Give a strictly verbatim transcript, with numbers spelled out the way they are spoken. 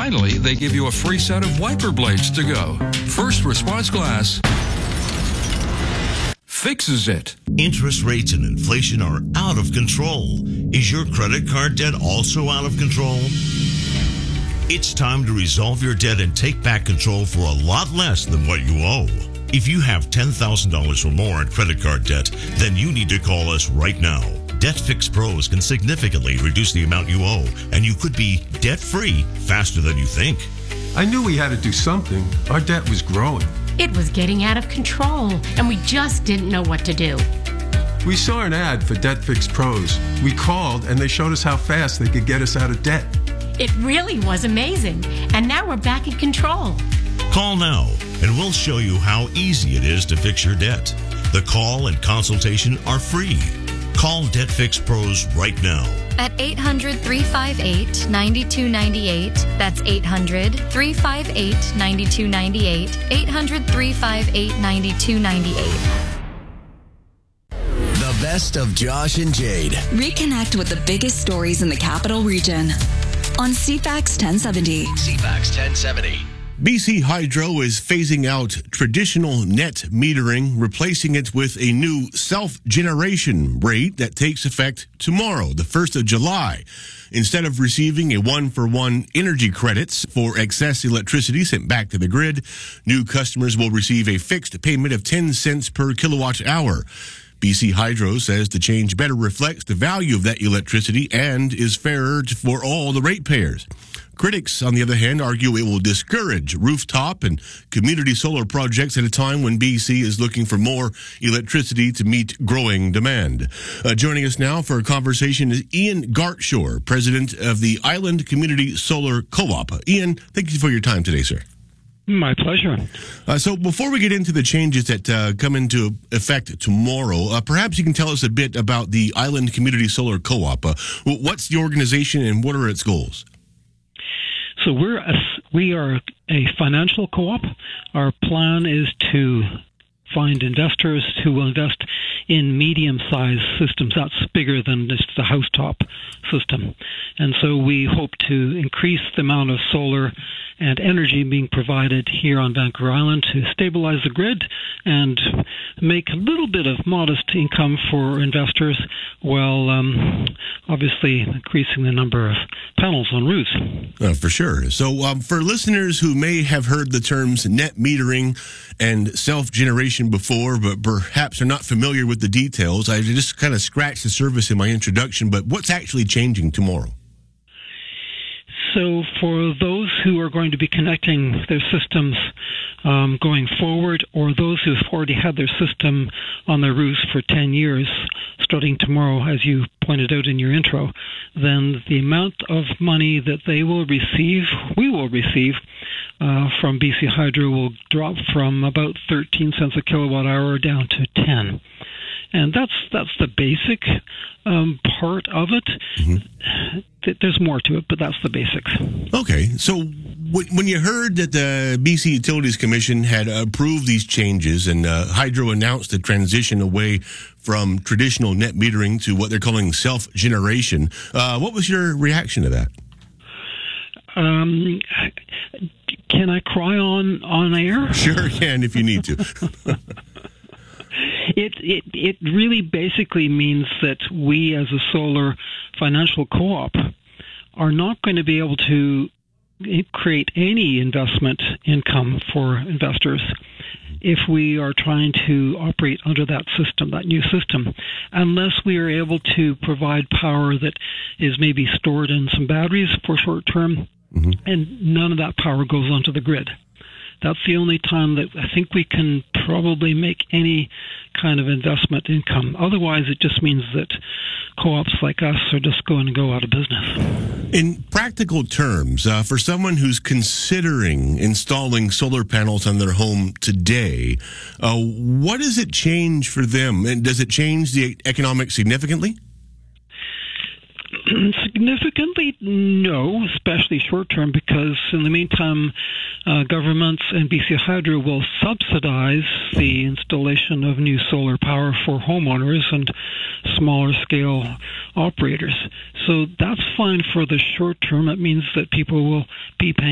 finally, they give you a free set of wiper blades to go. First Response Glass fixes it. Interest rates and inflation are out of control. Is your credit card debt also out of control? It's time to resolve your debt and take back control for a lot less than what you owe. If you have ten thousand dollars or more in credit card debt, then you need to call us right now. Debt Fix Pros can significantly reduce the amount you owe, and you could be debt-free faster than you think. I knew we had to do something. Our debt was growing. It was getting out of control, and we just didn't know what to do. We saw an ad for Debt Fix Pros. We called, and they showed us how fast they could get us out of debt. It really was amazing, and now we're back in control. Call now, and we'll show you how easy it is to fix your debt. The call and consultation are free. Call Debt Fix Pros right now. At eight hundred, three five eight, nine two nine eight. That's eight hundred, three five eight, nine two nine eight. eight hundred, three five eight, nine two nine eight. The best of Josh and Jade. Reconnect with the biggest stories in the capital region on C FAX ten seventy. C FAX ten seventy. B C Hydro is phasing out traditional net metering, replacing it with a new self-generation rate that takes effect tomorrow, the first of July. Instead of receiving a one-for-one energy credits for excess electricity sent back to the grid, new customers will receive a fixed payment of ten cents per kilowatt hour. B C Hydro says the change better reflects the value of that electricity and is fairer for all the ratepayers. Critics, on the other hand, argue it will discourage rooftop and community solar projects at a time when B C is looking for more electricity to meet growing demand. Uh, joining us now for a conversation is Ian Gartshore, president of the Island Community Solar Co-op. Ian, thank you for your time today, sir. My pleasure. Uh, so before we get into the changes that uh, come into effect tomorrow, uh, perhaps you can tell us a bit about the Island Community Solar Co-op. Uh, what's the organization and what are its goals? So we're a, we are a financial co-op. Our plan is to find investors who will invest in medium-sized systems. That's bigger than just the housetop system. And so we hope to increase the amount of solar and energy being provided here on Vancouver Island to stabilize the grid and make a little bit of modest income for investors while um, obviously increasing the number of panels on roofs. Uh, for sure. So um, for listeners who may have heard the terms net metering and self-generation before, but perhaps are not familiar with the details, I just kind of scratched the surface in my introduction, but what's actually changing tomorrow? So for those who are going to be connecting their systems um, going forward, or those who have already had their system on their roofs for ten years, starting tomorrow, as you pointed out in your intro, then the amount of money that they will receive, we will receive, uh, from B C Hydro will drop from about thirteen cents a kilowatt hour down to ten. And that's that's the basic um, part of it. Mm-hmm. There's more to it, but that's the basics. Okay. So when you heard that the B C Utilities Commission had approved these changes and uh, Hydro announced the transition away from traditional net metering to what they're calling self-generation, uh, what was your reaction to that? Um, can I cry on, on air? Sure can if you need to. It, it it really basically means that we as a solar financial co-op are not going to be able to create any investment income for investors if we are trying to operate under that system, that new system, unless we are able to provide power that is maybe stored in some batteries for short term, mm-hmm. and none of that power goes onto the grid. That's the only time that I think we can probably make any kind of investment income. Otherwise, it just means that co-ops like us are just going to go out of business. In practical terms, uh, for someone who's considering installing solar panels on their home today, uh, what does it change for them? And does it change the economics significantly? Significantly, no, especially short term, because in the meantime, uh, governments and B C Hydro will subsidize the installation of new solar power for homeowners and smaller scale operators. So that's fine for the short term. It means that people will be paying